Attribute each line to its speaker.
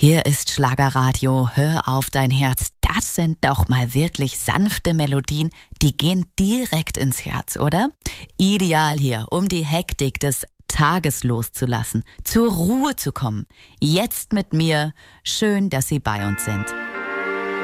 Speaker 1: Hier ist Schlagerradio, hör auf dein Herz. Das sind doch mal wirklich sanfte Melodien, die gehen direkt ins Herz, oder? Ideal hier, um die Hektik des Tages loszulassen, zur Ruhe zu kommen. Jetzt mit mir, schön, dass Sie bei uns sind.